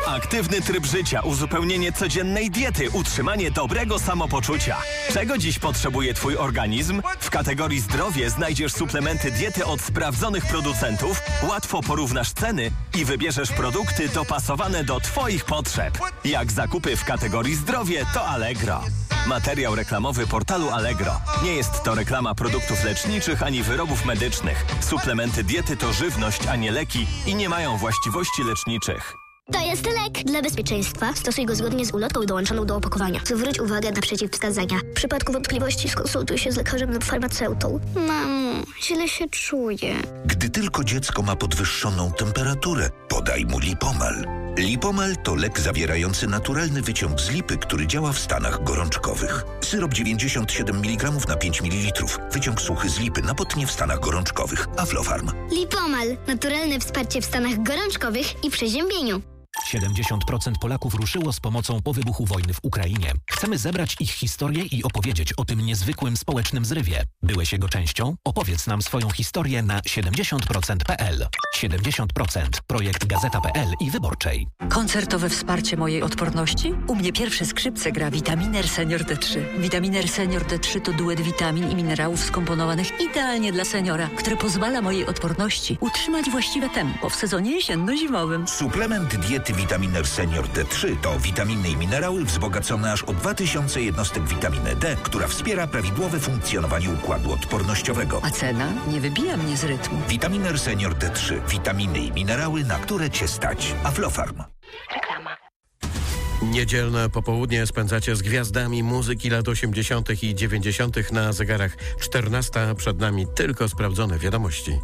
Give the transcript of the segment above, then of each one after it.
Aktywny tryb życia, uzupełnienie codziennej diety, utrzymanie dobrego samopoczucia. Czego dziś potrzebuje Twój organizm? W kategorii zdrowie znajdziesz suplementy diety od sprawdzonych producentów, łatwo porównasz ceny i wybierzesz produkty dopasowane do Twoich potrzeb. Jak zakupy w kategorii zdrowie, to Allegro. Materiał reklamowy portalu Allegro. Nie jest to reklama produktów leczniczych ani wyrobów medycznych. Suplementy diety to żywność, a nie leki i nie mają właściwości leczniczych. To jest lek. Dla bezpieczeństwa stosuj go zgodnie z ulotką dołączoną do opakowania. Zwróć uwagę na przeciwwskazania. W przypadku wątpliwości skonsultuj się z lekarzem lub farmaceutą. Mamo, źle się czuję. Gdy tylko dziecko ma podwyższoną temperaturę, podaj mu Lipomal. Lipomal to lek zawierający naturalny wyciąg z lipy, który działa w stanach gorączkowych. Syrop 97 mg na 5 ml. Wyciąg suchy z lipy na potnie w stanach gorączkowych. Aflofarm. Lipomal. Naturalne wsparcie w stanach gorączkowych i przeziębieniu. 70% Polaków ruszyło z pomocą po wybuchu wojny w Ukrainie. Chcemy zebrać ich historię i opowiedzieć o tym niezwykłym społecznym zrywie. Byłeś jego częścią? Opowiedz nam swoją historię na 70%.pl. 70%. Projekt Gazeta.pl i Wyborczej. Koncertowe wsparcie mojej odporności? U mnie pierwsze skrzypce gra Vitaminer Senior D3. Vitaminer Senior D3 to duet witamin i minerałów skomponowanych idealnie dla seniora, który pozwala mojej odporności utrzymać właściwe tempo w sezonie jesienno-zimowym. Suplement diety Vitaminer Senior D3 to witaminy i minerały wzbogacone aż o 2000 jednostek witaminy D, która wspiera prawidłowe funkcjonowanie układu odpornościowego. A cena nie wybija mnie z rytmu. Vitaminer Senior D3. Witaminy i minerały, na które Cię stać. Aflofarm. Reklama. Niedzielne popołudnie spędzacie z gwiazdami muzyki lat 80. i 90. na zegarach 14. Przed nami tylko sprawdzone wiadomości.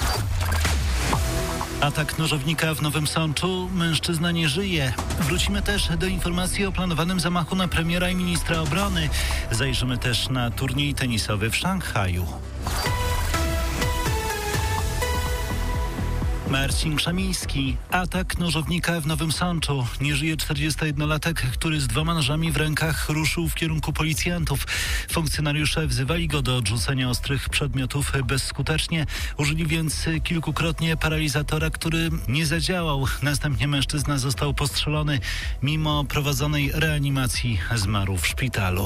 Atak nożownika w Nowym Sączu. Mężczyzna nie żyje. Wrócimy też do informacji o planowanym zamachu na premiera i ministra obrony. Zajrzymy też na turniej tenisowy w Szanghaju. Marcin Krzemiński. Atak nożownika w Nowym Sączu. Nie żyje 41-latek, który z 2 nożami w rękach ruszył w kierunku policjantów. Funkcjonariusze wzywali go do odrzucenia ostrych przedmiotów bezskutecznie. Użyli więc kilkukrotnie paralizatora, który nie zadziałał. Następnie mężczyzna został postrzelony. Mimo prowadzonej reanimacji zmarł w szpitalu.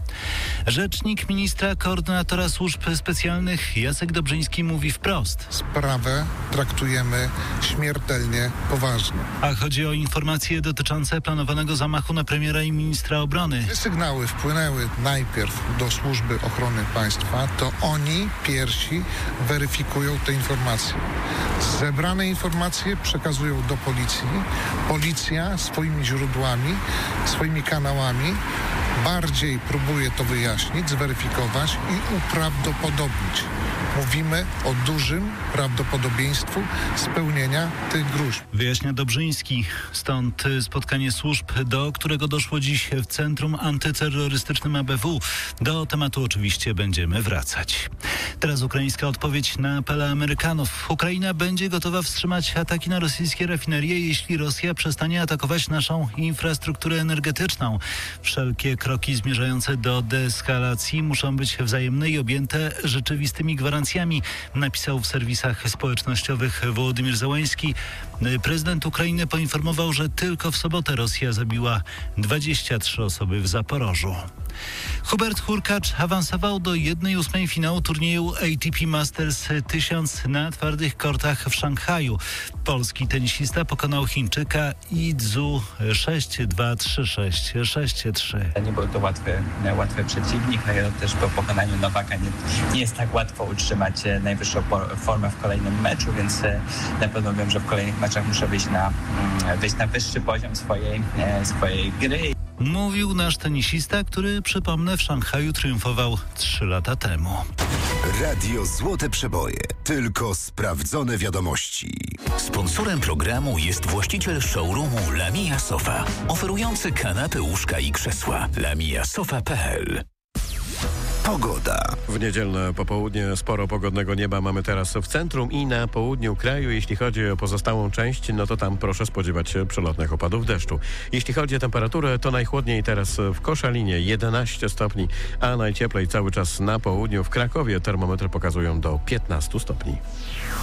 Rzecznik ministra koordynatora służb specjalnych Jacek Dobrzyński mówi wprost. Sprawę traktujemy śmiertelnie poważnie. A chodzi o informacje dotyczące planowanego zamachu na premiera i ministra obrony. Sygnały wpłynęły najpierw do Służby Ochrony Państwa, to oni pierwsi weryfikują te informacje. Zebrane informacje przekazują do policji. Policja swoimi źródłami, swoimi kanałami bardziej próbuje to wyjaśnić, zweryfikować i uprawdopodobnić. Mówimy o dużym prawdopodobieństwu spełnienia tych gruźb. Wyjaśnia Dobrzyński. Stąd spotkanie służb, do którego doszło dziś w Centrum Antyterrorystycznym ABW. Do tematu oczywiście będziemy wracać. Teraz ukraińska odpowiedź na apele Amerykanów. Ukraina będzie gotowa wstrzymać ataki na rosyjskie rafinerie, jeśli Rosja przestanie atakować naszą infrastrukturę energetyczną. Wszelkie kroki zmierzające do deeskalacji muszą być wzajemne i objęte rzeczywistymi gwarancjami, napisał w serwisach społecznościowych Wołodymyr Zełański. Prezydent Ukrainy poinformował, że tylko w sobotę Rosja zabiła 23 osoby w Zaporożu. Hubert Hurkacz awansował do 1/8 finału turnieju ATP Masters 1000 na twardych kortach w Szanghaju. Polski tenisista pokonał Chińczyka Idzu 6-2, 3-6, 6-3. Nie był to łatwy przeciwnik, ale też po pokonaniu Nowaka nie jest tak łatwo utrzymać najwyższą formę w kolejnym meczu, więc na pewno wiem, że w kolejnych meczach muszę wyjść na wyższy poziom swojej gry. Mówił nasz tenisista, który, przypomnę, w Szanghaju triumfował 3 lata temu. Radio Złote Przeboje. Tylko sprawdzone wiadomości. Sponsorem programu jest właściciel showroomu Lamia Sofa, oferujący kanapy, łóżka i krzesła. lamiasofa.pl. Pogoda. W niedzielne popołudnie sporo pogodnego nieba mamy teraz w centrum i na południu kraju. Jeśli chodzi o pozostałą część, no to tam proszę spodziewać się przelotnych opadów deszczu. Jeśli chodzi o temperaturę, to najchłodniej teraz w Koszalinie 11 stopni, a najcieplej cały czas na południu. W Krakowie termometry pokazują do 15 stopni.